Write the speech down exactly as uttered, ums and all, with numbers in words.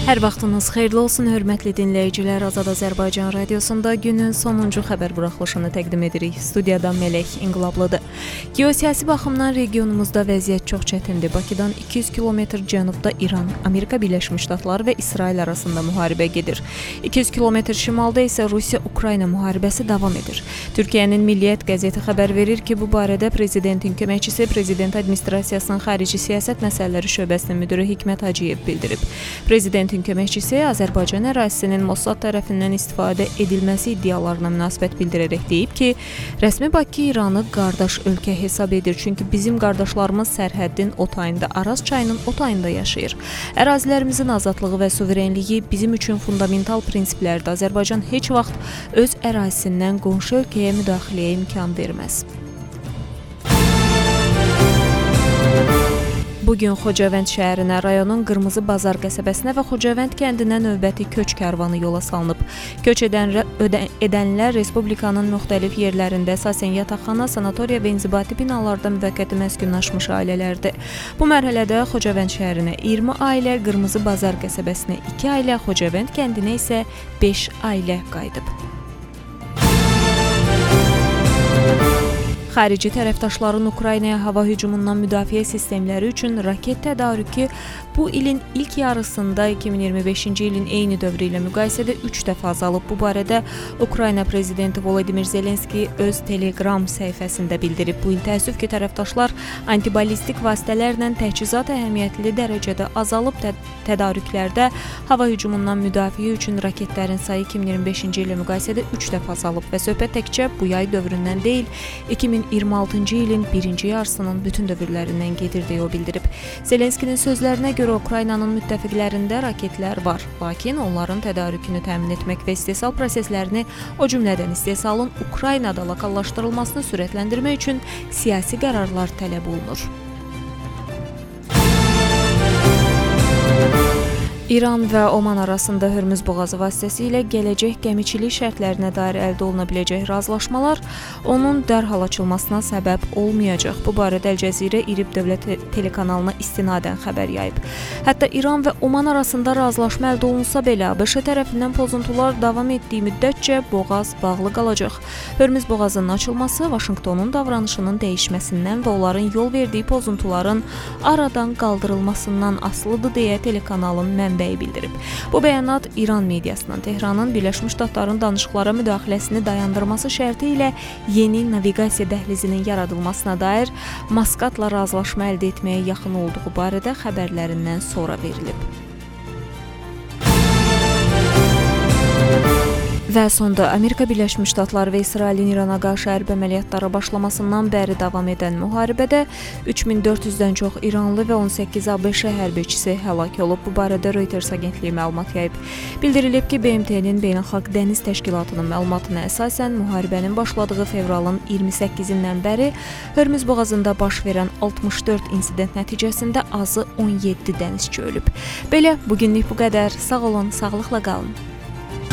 Hər vaxtınız xeyirli olsun, hörmətli dinləyicilər. Azad Azərbaycan radiosunda günün sonuncu xəbər buraxılışını təqdim edirik. Studiyada Mələk İnqilablıdır. Geosiyasi baxımdan regionumuzda vəziyyət çox çətindir. Bakıdan iki yüz kilometr cənubda İran, Amerika Birləşmiş Ştatları və İsrail arasında müharibə gedir. iki yüz kilometr şimalda isə Rusiya-Ukrayna müharibəsi davam edir. Türkiyənin Milliyyət qəzeti xəbər verir ki, bu barədə prezidentin köməkçisi, prezident administrasiyasının xarici siyasət məsələləri şöbəsinin müdiri Hikmət Hacıyev bildirib. Prezidentin köməkçisi Azərbaycan ərazisinin Mossad tərəfindən istifadə edilməsi iddialarına münasibət bildirərək deyib ki, rəsmi Bakı İranı qardaş ölkə hesab edir, çünki bizim qardaşlarımız sərhəddin o tayında, Araz çayının o tayında yaşayır. Ərazilərimizin azadlığı və suverenliyi bizim üçün fundamental prinsiplərdir. Azərbaycan heç vaxt öz ərazisindən qonşu ölkəyə müdaxiləyə imkan verməz. Bugün Xocavənd şəhərinə, rayonun Qırmızı Bazar qəsəbəsinə və Xocavənd kəndinə növbəti köç karvanı yola salınıb. Köç edən, edənlər Respublikanın müxtəlif yerlərində, əsasən yataqxana, sanatoriya və inzibati binalarda müvəqqəti məskunlaşmış ailələrdir. Bu mərhələdə Xocavənd şəhərinə iyirmi ailə, Qırmızı Bazar qəsəbəsinə iki ailə, Xocavənd kəndinə isə beş ailə qayıdıb. Xarici tərəfdaşların Ukraynaya hava hücumundan müdafiə sistemləri üçün raket tədarükü bu ilin ilk yarısında iki min iyirmi beşinci ilin eyni dövrü ilə müqayisədə üç dəfə azalıb. Bu barədə Ukrayna prezidenti Volodimir Zelenski öz Telegram səhifəsində bildirib. Bu il təəssüf ki, tərəfdaşlar antibalistik vasitələrlə təchizat əhəmiyyətli dərəcədə azalıb. Tədarüklərdə hava hücumundan müdafiə üçün raketlərin sayı iki min iyirmi beşinci ilə müqayisədə üç dəfə azalıb və söhbət təkcə bu yay dövründən deyil, iki min iyirmi altıncı ilin birinci yarısının bütün dövrlərindən gedir deyə o bildirib. Zelenskinin sözlərinə görə Ukraynanın müttəfiqlərində raketlər var, lakin onların tədarükünü təmin etmək və istehsal proseslərini, o cümlədən istehsalın Ukraynada lokallaşdırılmasını sürətləndirmək üçün siyasi qərarlar tələb olunur. İran və Oman arasında Hörmüz boğazı vasitəsilə gələcək gəmiçilik şərtlərinə dair əldə oluna biləcək razılaşmalar onun dərhal açılmasına səbəb olmayacaq. Bu barədə Əl-Cəzirə İrib dövlət telekanalına istinadən xəbər yayıb. Hətta İran və Oman arasında razılaşma əldə olunsa belə, ABŞ tərəfindən pozuntular davam etdiyi müddətcə boğaz bağlı qalacaq. Hörmüz boğazının açılması Vaşinqtonun davranışının dəyişməsindən və onların yol verdiyi pozuntuların aradan qaldırılmasından asılıdır deyə telekanalın mənbəyi bildirib. Bu bəyanat İran mediasının Tehranın Birləşmiş Ştatların danışıqlara müdaxiləsini dayandırması şərti ilə yeni naviqasiya dəhlizinin yaradılmasına dair Maskatla razılaşma əldə etməyə yaxın olduğu barədə xəbərlərindən sonra verilib. Və sonda Amerika Birləşmiş Ştatları və İsrailin İrana qarşı hərbi əməliyyatlara başlamasından bəri davam edən müharibədə üç min dörd yüzdən çox İranlı və on səkkiz ABŞ hərbiçisi həlak olub. Bu barədə Reuters agentliyi məlumat yayıb. Bildirilib ki, B M T-nin Beynəlxalq Dəniz Təşkilatının məlumatına əsasən müharibənin başladığı fevralın iyirmi səkkizindən bəri Hörmüz boğazında baş verən altmış dörd insident nəticəsində azı on yeddi dənizçi ölüb. Belə, bugünlük bu qədər. Sağ olun, sağlıqla qalın.